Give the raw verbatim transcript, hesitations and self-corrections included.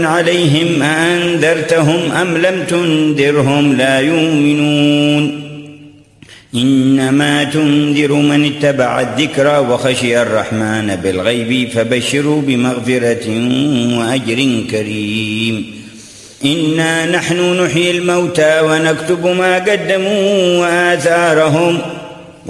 عليهم أأنذرتهم أم لم تنذرهم لا يؤمنون إنما تنذر من اتبع الذكر وخشي الرحمن بالغيب فبشروا بمغفرة وأجر كريم إنا نحن نحيي الموتى ونكتب ما قدموا وآثارهم